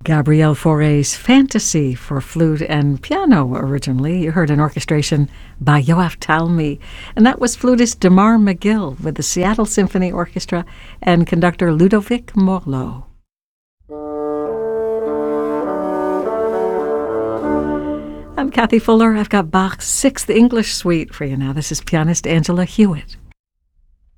Gabrielle Fauré's Fantasy for flute and piano originally. You heard an orchestration by Yoav Talmi, and that was flutist Damar McGill with the Seattle Symphony Orchestra and conductor Ludovic Morlot. I'm Kathy Fuller. I've got Bach's Sixth English Suite for you now. This is pianist Angela Hewitt.